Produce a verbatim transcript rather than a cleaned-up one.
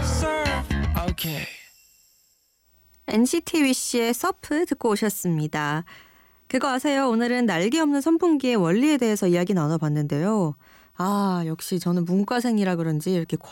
Okay. 엔시티 위시의 서프 듣고 오셨습니다. 그거 아세요? 오늘은 날개 없는 선풍기의 원리에 대해서 이야기 나눠봤는데요. 아, 역시 저는 문과생이라 그런지 이렇게